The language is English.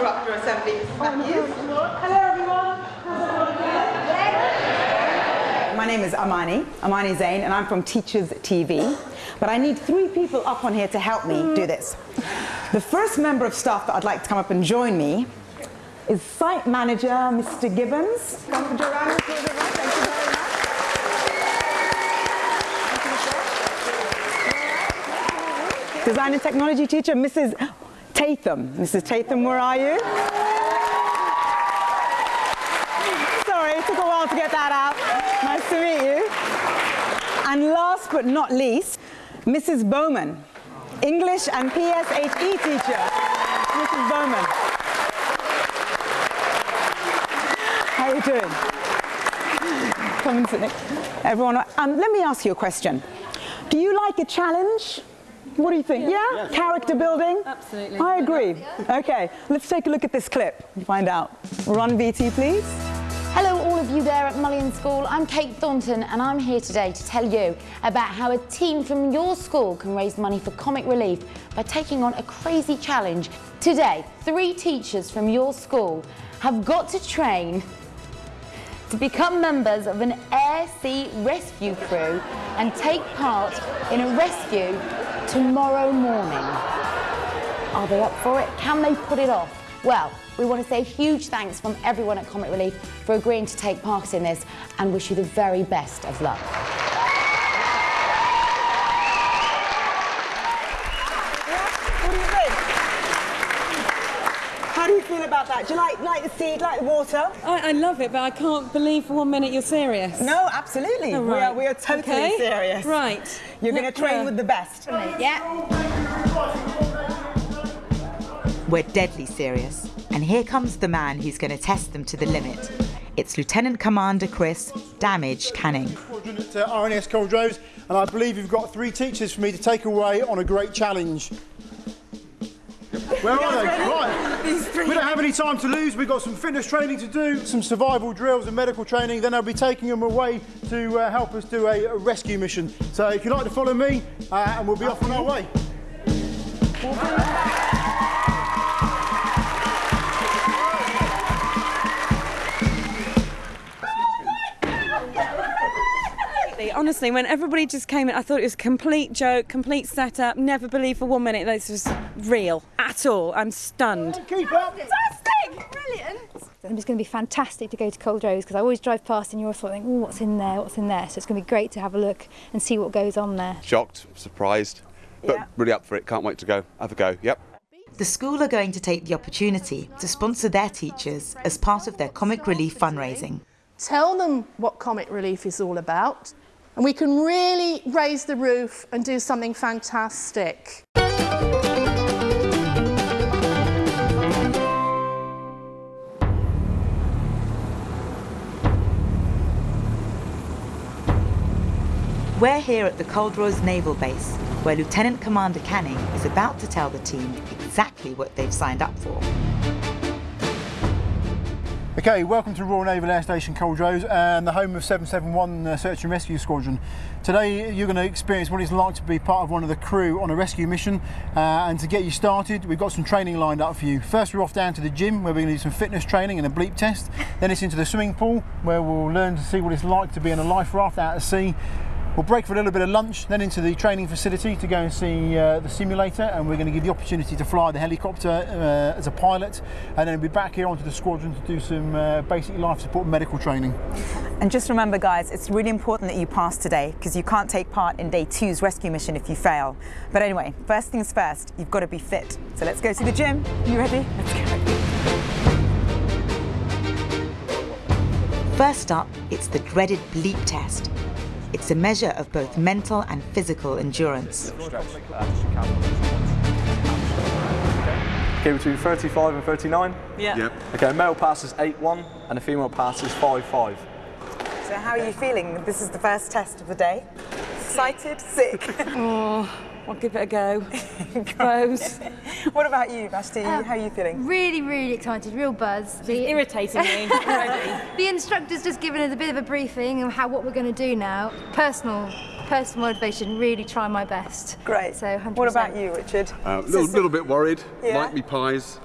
interrupt your assembly, Mrs. Matthews. Hello, everyone. My name is Amani Zain, and I'm from Teachers TV. But I need 3 people up on here to help me do this. The first member of staff that I'd like to come up and join me is Site Manager, Mr. Gibbons. Come for round of applause, everyone. Thank you very much. Design and Technology Teacher, Mrs. Tatham. Mrs. Tatham, where are you? Sorry, it took a while to get that out. Nice to meet you. And last but not least, Mrs. Bowman, English and PSHE teacher. Mrs. Bowman. How are you doing? Come and sit next. Everyone, let me ask you a question. Do you like a challenge? What do you think? Yeah? Character building? Absolutely. I agree. Okay, let's take a look at this clip and find out. Run VT, please. Hello all of you there at Mullion School, I'm Kate Thornton and I'm here today to tell you about how a team from your school can raise money for comic relief by taking on a crazy challenge. Today, 3 teachers from your school have got to train to become members of an air-sea rescue crew and take part in a rescue tomorrow morning. Are they up for it? Can they put it off? Well, we want to say huge thanks from everyone at Comic Relief for agreeing to take part in this and wish you the very best of luck. What do you think? How do you feel about that? Do you like the sea, like the water? I love it, but I can't believe for 1 minute you're serious. No, absolutely. Oh, right. We are totally serious. Right. You're going to train with the best. Yeah. We're deadly serious. And here comes the man who's going to test them to the limit. It's Lieutenant Commander Chris Damage Canning. Squadron at RNS Culdrose, and I believe you've got 3 teachers for me to take away on a great challenge. Where are they? Right. We don't have any time to lose. We've got some fitness training to do, some survival drills and medical training. Then I'll be taking them away to help us do a rescue mission. So if you'd like to follow me, and we'll be off on our way. Honestly, when everybody just came in, I thought it was a complete joke, complete setup. Never believed for 1 minute this was real at all. I'm stunned. Keep up. Fantastic! Brilliant! It's going to be fantastic to go to Culdrose because I always drive past and you're sort of thinking, oh, what's in there, what's in there? So it's going to be great to have a look and see what goes on there. Shocked, surprised, but really up for it. Can't wait to go. Have a go. Yep. The school are going to take the opportunity to sponsor their teachers as part of their Comic Relief fundraising. Tell them what Comic Relief is all about, and we can really raise the roof and do something fantastic. We're here at the Culdrose Naval Base, where Lieutenant Commander Canning is about to tell the team exactly what they've signed up for. Okay, welcome to Royal Naval Air Station Culdrose and the home of 771 Search and Rescue Squadron. Today you're going to experience what it's like to be part of one of the crew on a rescue mission, and to get you started we've got some training lined up for you. First we're off down to the gym where we're going to do some fitness training and a bleep test. Then it's into the swimming pool where we'll learn to see what it's like to be in a life raft out at sea. We'll break for a little bit of lunch, then into the training facility to go and see the simulator, and we're going to give you the opportunity to fly the helicopter as a pilot, and then we'll be back here onto the squadron to do some basic life support medical training. And just remember guys, it's really important that you pass today because you can't take part in day 2's rescue mission if you fail. But anyway, first things first, you've got to be fit. So let's go to the gym. You ready? Let's go. First up, it's the dreaded bleep test. It's a measure of both mental and physical endurance. Okay, between 35 and 39? Yeah. Yep. Okay, a male passes 8-1 and a female passes 5-5. So how are you feeling? This is the first test of the day. Excited? Sick? Oh, I'll give it a go. Suppose. What about you, Vashti? How are you feeling? Really, really excited, real buzz. She's irritating me already. The instructor's just given us a bit of a briefing on what we're going to do now. Personal motivation, really try my best. Great. So 100%. What about you, Richard? Little bit worried, like me pies.